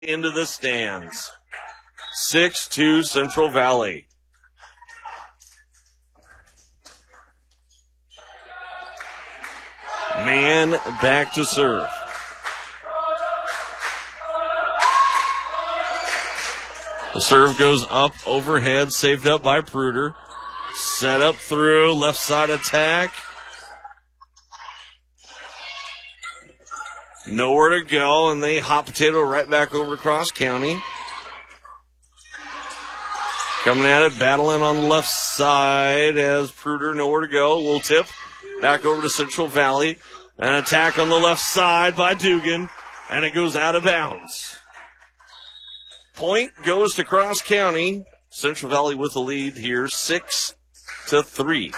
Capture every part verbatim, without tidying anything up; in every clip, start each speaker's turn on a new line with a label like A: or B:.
A: into the stands. six two Central Valley. Man back to serve. The serve goes up overhead, saved up by Pruder. Set up through, left side attack. Nowhere to go, and they hot potato right back over to Cross County. Coming at it, battling on the left side as Pruder, nowhere to go. Little tip, back over to Central Valley. An attack on the left side by Dugan, and it goes out of bounds. Point goes to Cross County. Central Valley with the lead here, six to three.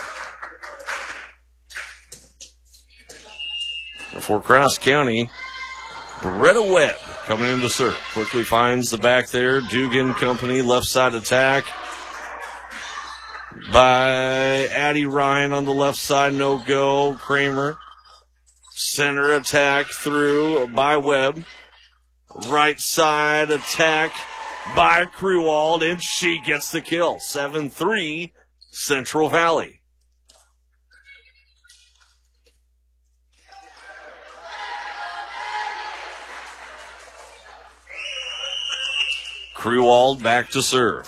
A: For Cross County, Beretta Webb coming in to serve. Quickly finds the back there. Dugan Company, left side attack by Addie Ryan on the left side. No go. Kramer. Center attack through by Webb. Right side attack by Crewald, and she gets the kill. seven three Central Valley. Crewald back to serve.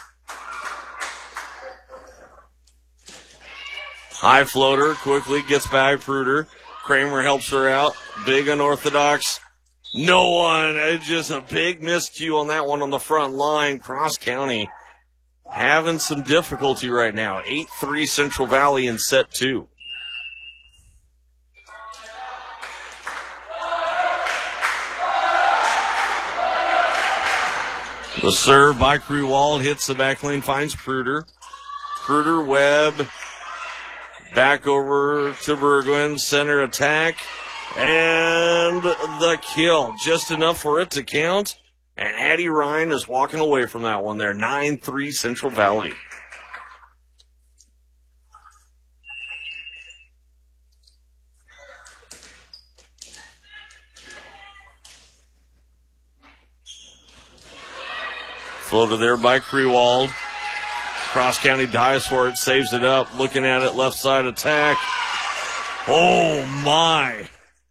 A: High floater, quickly gets by Pruder. Kramer helps her out. Big unorthodox. No one. It's just a big miscue on that one on the front line. Cross County having some difficulty right now. eight three Central Valley in set two. The serve by Crewald hits the back lane, finds Pruder. Pruder, Webb, back over to Bergwin, center attack, and the kill. Just enough for it to count, and Addie Ryan is walking away from that one there. nine three Central Valley. Floated there by Crewald. Cross County dives for it, saves it up. Looking at it, left side attack. Oh, my.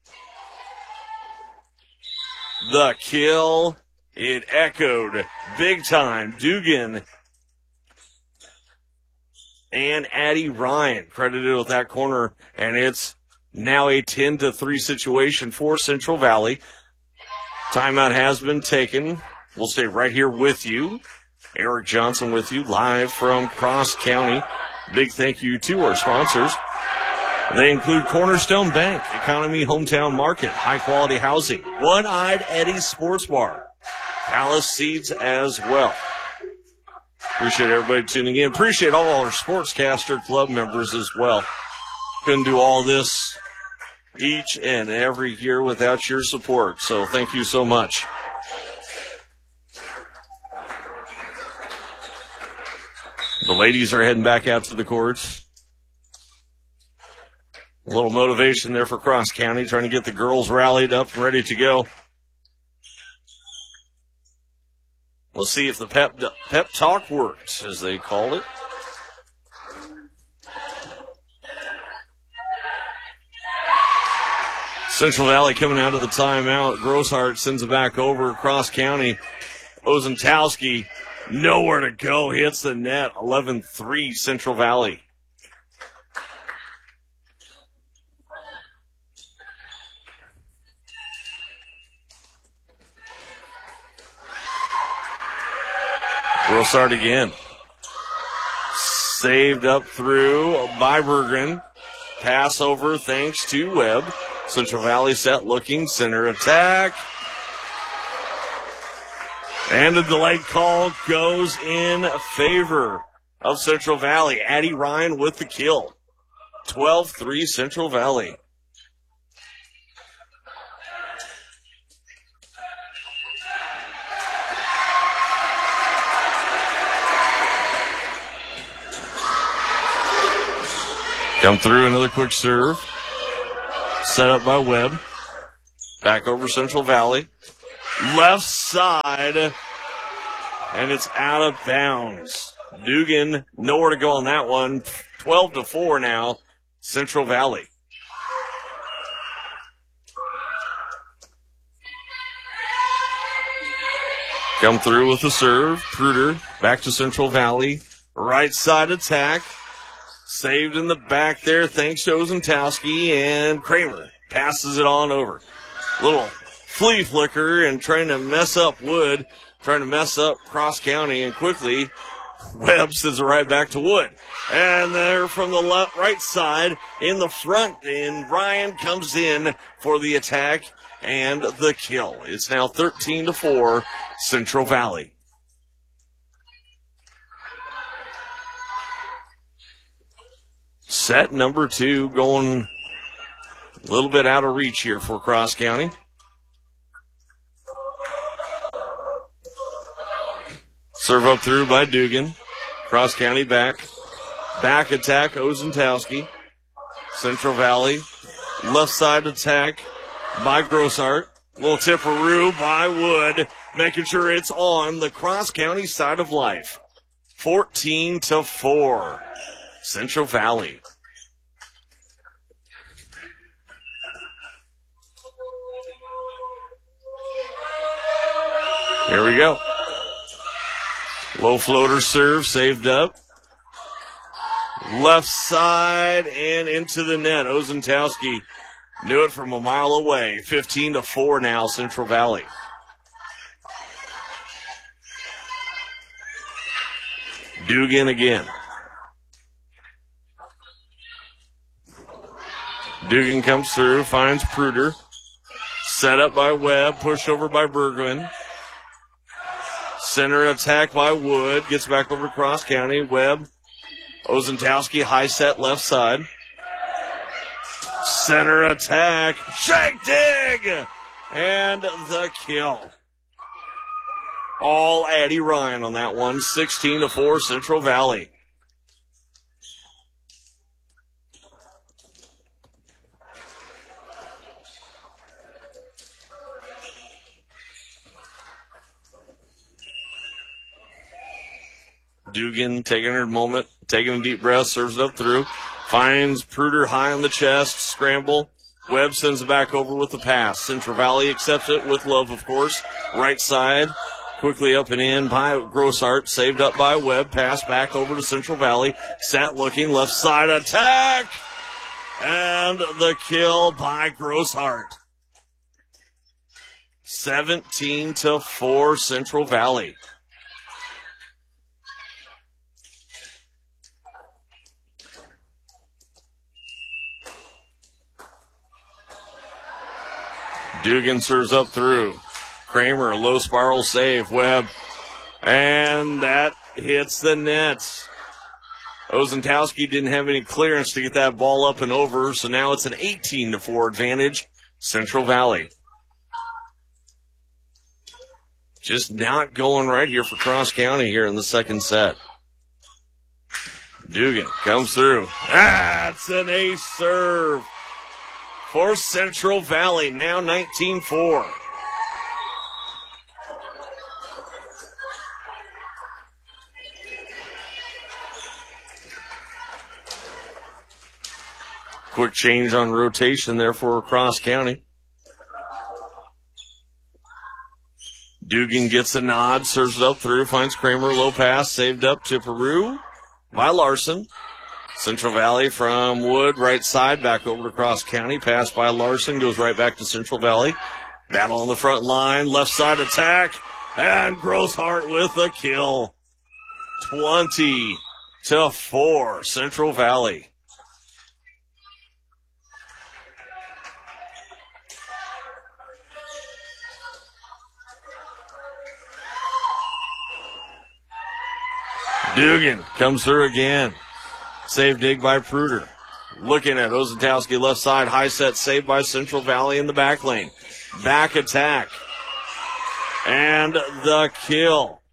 A: The kill. It echoed big time. Dugan and Addie Ryan credited with that corner, and it's now a ten to three situation for Central Valley. Timeout has been taken. We'll stay right here with you. Eric Johnson with you live from Cross County. Big thank you to our sponsors. They include Cornerstone Bank, Economy Hometown Market, High Quality Housing, One-Eyed Eddie's Sports Bar, Palace Seeds as well. Appreciate everybody tuning in. Appreciate all our Sportscaster Club members as well. Couldn't do all this each and every year without your support, so thank you so much. The ladies are heading back out to the courts. A little motivation there for Cross County, trying to get the girls rallied up and ready to go. We'll see if the pep, pep talk works, as they call it. Central Valley coming out of the timeout. Grosshart sends it back over. Cross County. Ozentowski, nowhere to go. Hits the net. eleven three Central Valley. Grosshart again. Saved up through by Berggren. Pass over thanks to Webb. Central Valley set looking. Center attack. And the delayed call goes in favor of Central Valley. Addie Ryan with the kill. twelve three Central Valley. Come through, another quick serve. Set up by Webb. Back over Central Valley. left side, and it's out of bounds. Dugan, nowhere to go on that one. twelve to four now, Central Valley. Come through with the serve. Pruder back to Central Valley. Right side attack. Saved in the back there. Thanks to Ozentowski, and Kramer passes it on over. Little flea flicker and trying to mess up Wood, trying to mess up Cross County, and quickly Webb sends it right back to Wood. And there from the left, right side in the front, and Ryan comes in for the attack and the kill. It's now thirteen to four, Central Valley. Set number two going a little bit out of reach here for Cross County. Serve up through by Dugan. Cross County back. Back attack, Ozentowski. Central Valley. Left side attack by Grossart. Little tipperoo by Wood, making sure it's on the Cross County side of life. fourteen to four, Central Valley. Here we go. Low floater serve, saved up. Left side and into the net. Ozentowski knew it from a mile away. fifteen to four now, Central Valley. Dugan again. Dugan comes through, finds Pruder. Set up by Webb, pushed over by Bergman. Center attack by Wood, gets back over to Cross County. Webb, Ozentowski, high set left side. Center attack, shake dig, and the kill. All Addie Ryan on that one, sixteen to four, Central Valley. Dugan taking her moment, taking a deep breath, serves it up through. Finds Pruder high on the chest, scramble. Webb sends it back over with the pass. Central Valley accepts it with love, of course. Right side, quickly up and in by Grossart. Saved up by Webb. Pass back over to Central Valley. Sat looking, left side attack. And the kill by Grossart. seventeen to four, Central Valley. Dugan serves up through. Kramer, low spiral save. Webb. And that hits the net. Ozentowski didn't have any clearance to get that ball up and over, so now it's an eighteen to four advantage, Central Valley. Just not going right here for Cross County here in the second set. Dugan comes through. That's an ace serve for Central Valley, now nineteen four. Quick change on rotation there for Cross County. Dugan gets a nod, serves it up through, finds Kramer, low pass, saved up to Peru by Larson. Central Valley from Wood, right side, back over to Cross County. Pass by Larson, goes right back to Central Valley. Battle on the front line, left side attack, and Grossart with the kill. twenty to four, Central Valley. Dugan comes through again. Save dig by Pruder. Looking at Ozentowski left side. High set save by Central Valley in the back lane. Back attack. And the kill.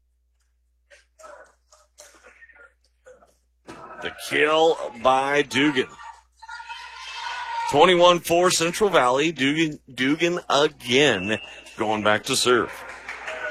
A: The kill by Dugan. twenty-one four Central Valley. Dugan, Dugan again. going back to serve.